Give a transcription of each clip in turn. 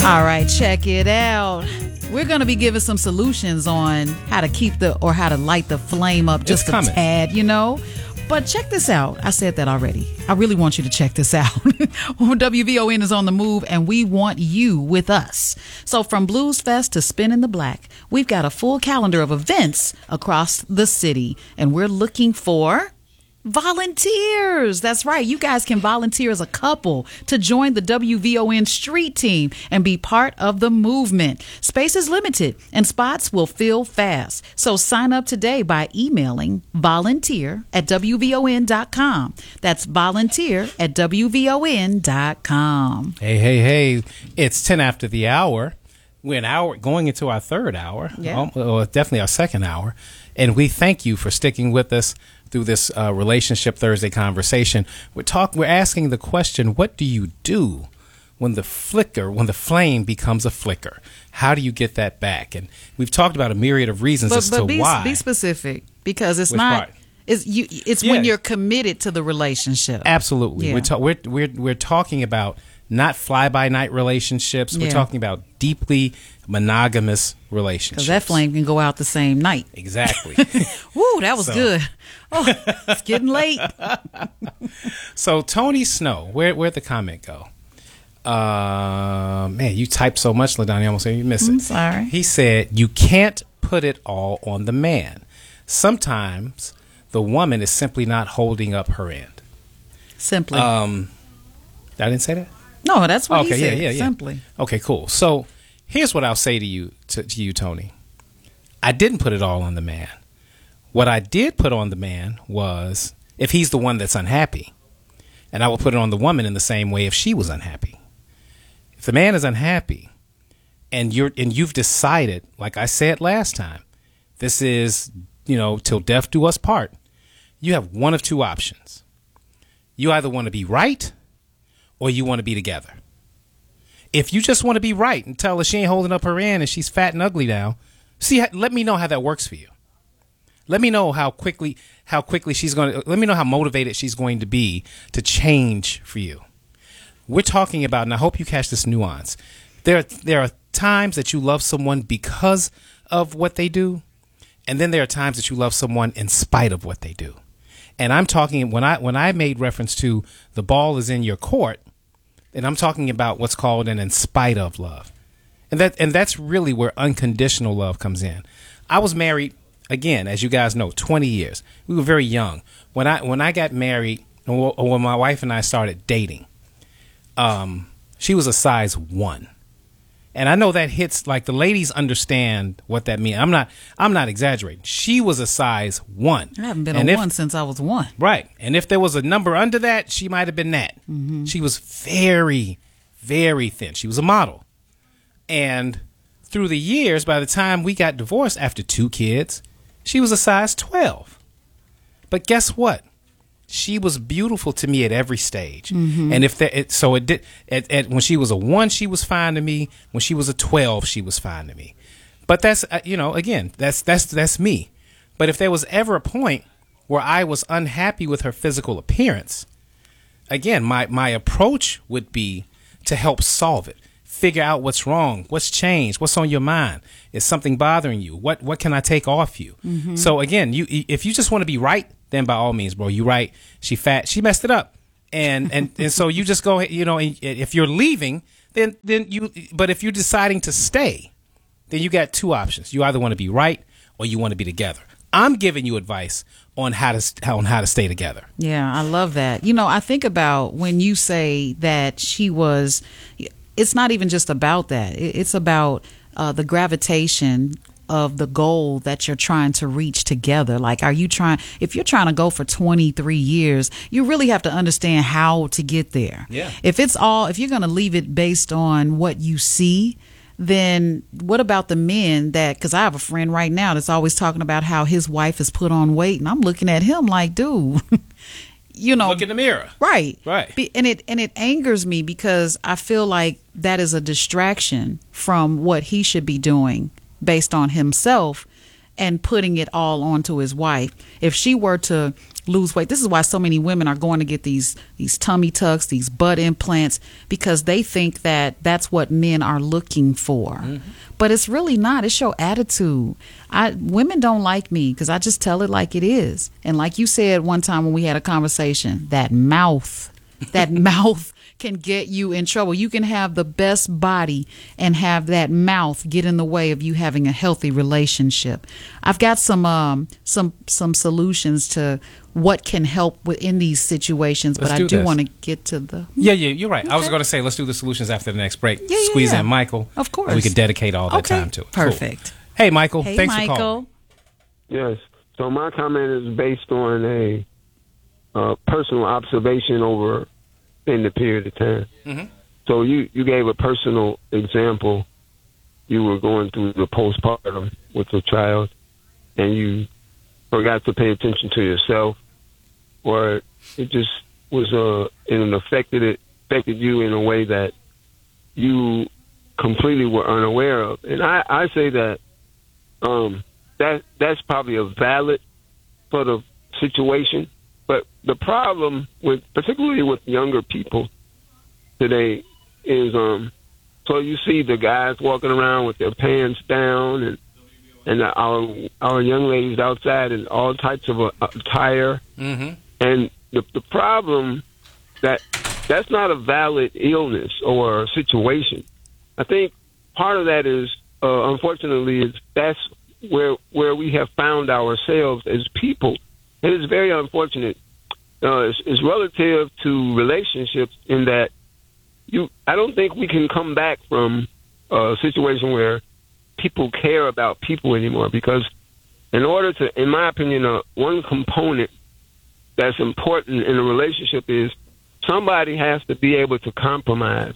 All right, check it out. We're going to be giving some solutions on how to keep how to light the flame up just a tad, But check this out. I said that already. I really want you to check this out. WVON is on the move, and we want you with us. So from Blues Fest to Spin in the Black, we've got a full calendar of events across the city, and we're looking for volunteers. That's right. You guys can volunteer as a couple to join the WVON street team and be part of the movement. Space is limited and spots will fill fast. So sign up today by emailing volunteer@WVON.com. That's volunteer@WVON.com. Hey. It's 10 after the hour. We're going into our third hour, definitely our second hour. And we thank you for sticking with us through this Relationship Thursday conversation. We're asking the question, what do you do when the flame becomes a flicker? How do you get that back? And we've talked about a myriad of reasons why. Be specific, because it's not. It's when you're committed to the relationship. Absolutely. Yeah. We're talking about not fly-by-night relationships. We're talking about deeply monogamous relationships. Because that flame can go out the same night. Exactly. Woo, that was good. Oh, it's getting late. So Tony Snow, where'd the comment go? Man, you typed so much, LaDonni, almost you miss it. I'm sorry. He said, you can't put it all on the man. Sometimes the woman is simply not holding up her end. Simply. I didn't say that? No, that's what he said. Yeah. Simply. Okay, cool. So here's what I'll say to you, Tony. I didn't put it all on the man. What I did put on the man was if he's the one that's unhappy, and I will put it on the woman in the same way if she was unhappy. If the man is unhappy, and you've decided, like I said last time, this is till death do us part. You have one of two options. You either want to be right, or you want to be together. If you just want to be right and tell her she ain't holding up her end and she's fat and ugly now, let me know how that works for you. Let me know how quickly she's going to, let me know how motivated she's going to be to change for you. We're talking about, and I hope you catch this nuance, there are times that you love someone because of what they do, and then there are times that you love someone in spite of what they do. And I'm talking, when I made reference to the ball is in your court, and I'm talking about what's called an in spite of love. And that's really where unconditional love comes in. I was married, again, as you guys know, 20 years. We were very young. When I got married, or when my wife and I started dating, she was a size 1. And I know that hits, like, the ladies understand what that means. I'm not exaggerating. She was a size 1. I haven't been a 1 since I was 1. Right. And if there was a number under that, she might have been that. Mm-hmm. She was very, very thin. She was a model. And through the years, by the time we got divorced after 2 kids, she was a size 12. But guess what? She was beautiful to me at every stage. Mm-hmm. And when she was a 1, she was fine to me. When she was a 12, she was fine to me. But that's, again, that's me. But if there was ever a point where I was unhappy with her physical appearance, again, my approach would be to help solve it. Figure out what's wrong, what's changed, what's on your mind. Is something bothering you? What can I take off you? Mm-hmm. So again, if you just want to be right, then by all means, bro, you right. She fat, she messed it up, and so you just go, if you're leaving, then you. But if you're deciding to stay, then you got 2 options. You either want to be right or you want to be together. I'm giving you advice on how to stay together. Yeah, I love that. I think about when you say that she was. It's not even just about that. It's about the gravitation of the goal that you're trying to reach together. Like, if you're trying to go for 23 years, you really have to understand how to get there. Yeah. If you're going to leave it based on what you see, then what about the men because I have a friend right now that's always talking about how his wife has put on weight, and I'm looking at him like, dude, look in the mirror. Right. And it angers me because I feel like that is a distraction from what he should be doing based on himself and putting it all onto his wife. If she were to lose weight. This is why so many women are going to get these tummy tucks, these butt implants, because they think that that's what men are looking for. Mm-hmm. But it's really not. It's your attitude. Women don't like me because I just tell it like it is. And like you said one time when we had a conversation, that mouth can get you in trouble. You can have the best body and have that mouth get in the way of you having a healthy relationship. I've got some solutions to what can help in these situations, but I do want to get to the... Yeah, you're right. Okay. I was going to say, let's do the solutions after the next break. Squeeze in Michael. Of course. And we can dedicate all that time to it. Perfect. Cool. Hey, Michael. Thanks for calling. Yes. So my comment is based on a personal observation over in the period of time. Mm-hmm. So you gave a personal example. You were going through the postpartum with your child, and you forgot to pay attention to yourself, or it just was it affected you in a way that you completely were unaware of. And I say that that's probably a valid sort of situation. But the problem particularly with younger people today is, so you see the guys walking around with their pants down, and our young ladies outside in all types of attire. Mm-hmm. And the problem that's not a valid illness or situation. I think part of that is, unfortunately, that's where we have found ourselves as people. It is very unfortunate. It's relative to relationships in that I don't think we can come back from a situation where people care about people anymore, because in order to, in my opinion, one component that's important in a relationship is somebody has to be able to compromise.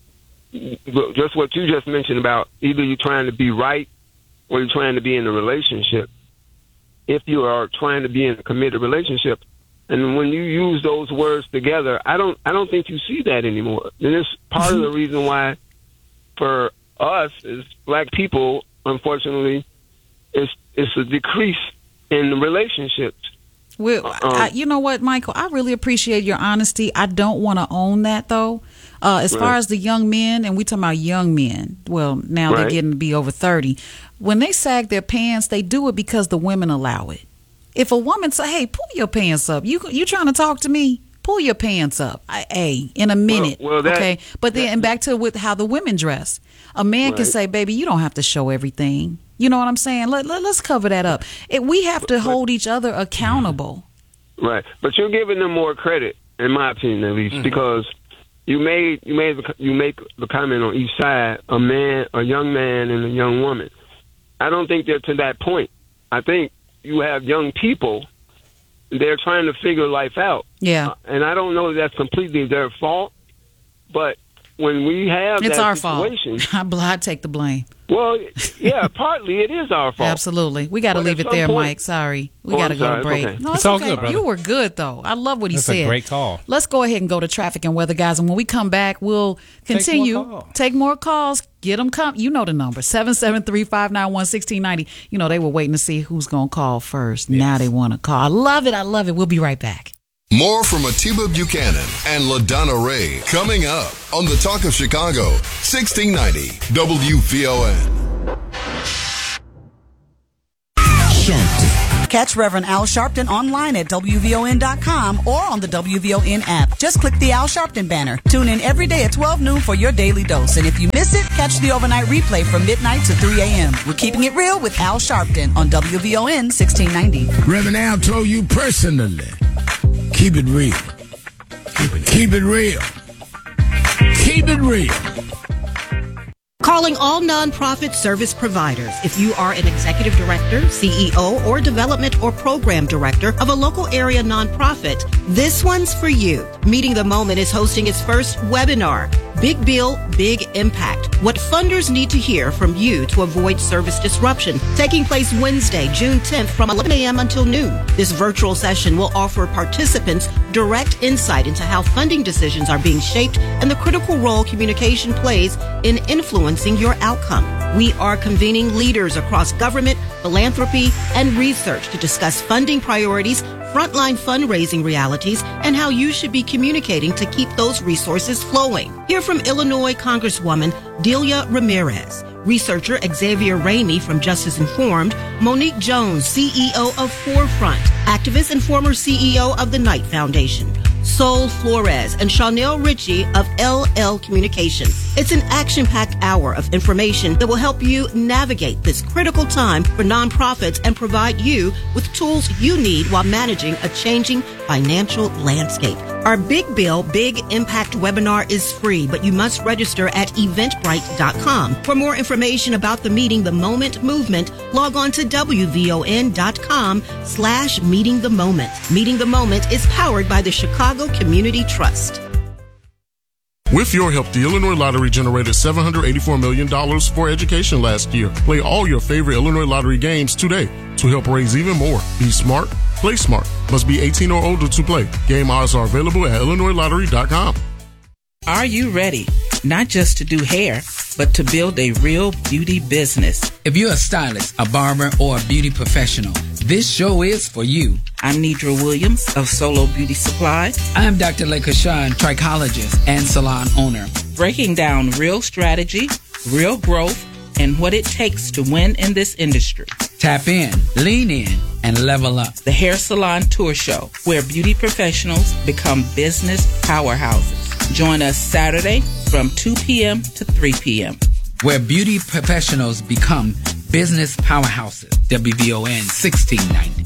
Just what you just mentioned about either you're trying to be right or you're trying to be in a relationship. If you are trying to be in a committed relationship, and when you use those words together, I don't think you see that anymore. And it's part of the reason why, for us as black people, unfortunately, it's a decrease in the relationships. Well, you know what, Michael? I really appreciate your honesty. I don't want to own that, though. As far as the young men, and we talking about young men, well, now they're getting to be over 30. When they sag their pants, they do it because the women allow it. If a woman say, "Hey, pull your pants up," you trying to talk to me? Pull your pants up. In a minute. Okay. But then back to with how the women dress. A man can say, "Baby, you don't have to show everything." You know what I'm saying? Let's cover that up. We have to hold each other accountable. Right. But you're giving them more credit, in my opinion, at least, because you make the comment on each side, a young man and a young woman. I don't think they're to that point. I think you have young people, they're trying to figure life out. Yeah. And I don't know if that's completely their fault, but when we have it's that our situation... fault. I take the blame. Well, yeah, partly it is our fault. Absolutely. We got to leave it there, Mike. Sorry. We got to go to break. Okay. No, it's all good, brother. You were good, though. I love what he said. That's a great call. Let's go ahead and go to traffic and weather, guys. And when we come back, we'll continue. Take more calls. Get them. You know the number. 773-591-1690. You know, they were waiting to see who's going to call first. Yes. Now they want to call. I love it. I love it. We'll be right back. More from Atiba Buchanan and LaDonna Ray coming up on the Talk of Chicago, 1690 WVON. Sharpton. Catch Reverend Al Sharpton online at WVON.com or on the WVON app. Just click the Al Sharpton banner. Tune in every day at 12 noon for your daily dose. And if you miss it, catch the overnight replay from midnight to 3 a.m. We're keeping it real with Al Sharpton on WVON 1690. Reverend Al told you personally, keep it real. Keep it real. Keep it real. Calling all nonprofit service providers. If you are an executive director, CEO, or development or program director of a local area nonprofit, this one's for you. Meeting the Moment is hosting its first webinar, Big Bill, Big Impact. What funders need to hear from you to avoid service disruption. Taking place Wednesday, June 10th from 11 a.m. until noon. This virtual session will offer participants direct insight into how funding decisions are being shaped and the critical role communication plays in influencing your outcome. We are convening leaders across government, philanthropy, and research to discuss funding priorities frontline fundraising realities, and how you should be communicating to keep those resources flowing. Hear from Illinois Congresswoman Delia Ramirez, researcher Xavier Ramey from Justice Informed, Monique Jones, CEO of Forefront, activist and former CEO of the Knight Foundation, Sol Flores, and Chanel Ritchie of LL Communications. It's an action-packed hour of information that will help you navigate this critical time for nonprofits and provide you with tools you need while managing a changing financial landscape. Our Big Bill, Big Impact webinar is free, but you must register at eventbrite.com. For more information about the Meeting the Moment movement, log on to wvon.com/Meeting the Moment. Meeting the Moment is powered by the Chicago Community Trust. With your help, the Illinois Lottery generated $784 million for education last year. Play all your favorite Illinois Lottery games today to help raise even more. Be smart. Play smart. Must be 18 or older to play. Game odds are available at IllinoisLottery.com. Are you ready? Not just to do hair, but to build a real beauty business. If you're a stylist, a barber, or a beauty professional, this show is for you. I'm Nidra Williams of Solo Beauty Supply. I'm Dr. Lekashan, trichologist and salon owner. Breaking down real strategy, real growth, and what it takes to win in this industry. Tap in, lean in, and level up. The Hair Salon Tour Show, where beauty professionals become business powerhouses. Join us Saturday from 2 p.m. to 3 p.m. Where beauty professionals become business powerhouses. WVON 1690.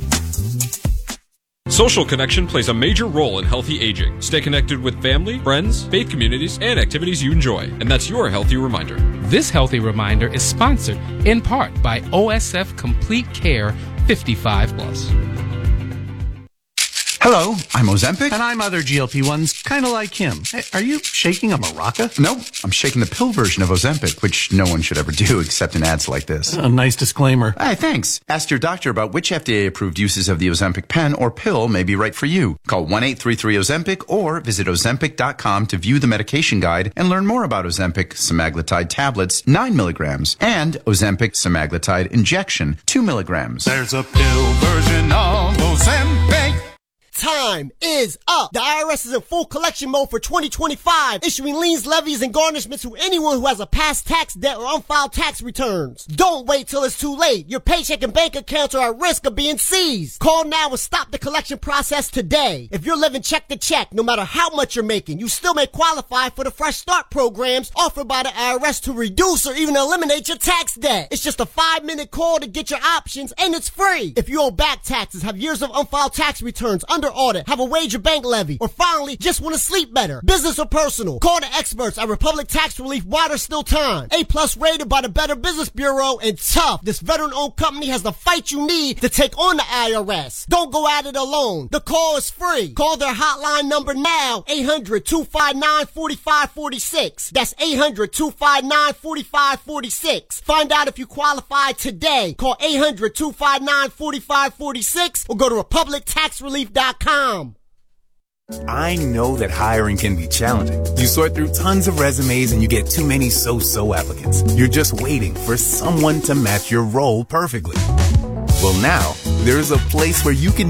Social connection plays a major role in healthy aging. Stay connected with family, friends, faith communities, and activities you enjoy. And that's your Healthy Reminder. This Healthy Reminder is sponsored in part by OSF Complete Care 55+. Hello, I'm Ozempic. And I'm other GLP-1s, kind of like him. Hey, are you shaking a maraca? No, I'm shaking the pill version of Ozempic, which no one should ever do except in ads like this. A nice disclaimer. Hey, thanks. Ask your doctor about which FDA-approved uses of the Ozempic pen or pill may be right for you. Call 1-833-OZEMPIC or visit Ozempic.com to view the medication guide and learn more about Ozempic semaglutide tablets, 9 milligrams, and Ozempic semaglutide injection, 2 milligrams. There's a pill version of Ozempic. Time is up. The IRS is in full collection mode for 2025, issuing liens, levies, and garnishments to anyone who has a past tax debt or unfiled tax returns. Don't wait till it's too late. Your paycheck and bank accounts are at risk of being seized. Call now and stop the collection process today. If you're living check to check, no matter how much you're making, you still may qualify for the Fresh Start programs offered by the IRS to reduce or even eliminate your tax debt. It's just a 5-minute call to get your options, and it's free. If you owe back taxes, have years of unfiled tax returns, under audit, have a wage or bank levy, or finally just want to sleep better, business or personal, call the experts at Republic Tax Relief while there's still time. A+ rated by the Better Business Bureau, and tough. This veteran-owned company has the fight you need to take on the IRS. Don't go at it alone. The call is free. Call their hotline number now, 800-259-4546. That's 800-259-4546. Find out if you qualify today. Call 800-259-4546 or go to republictaxrelief.com. I know that hiring can be challenging. You sort through tons of resumes and you get too many so-so applicants. You're just waiting for someone to match your role perfectly. Well, now, there's a place where you can